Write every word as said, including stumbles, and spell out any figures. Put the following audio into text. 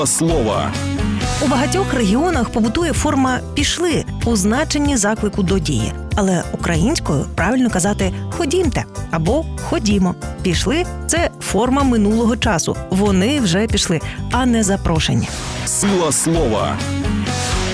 Слова. У багатьох регіонах побутує форма «пішли» у значенні заклику до дії. Але українською правильно казати «ходімте» або «ходімо». «Пішли» – це форма минулого часу. Вони вже пішли, а не запрошені. Сила слова.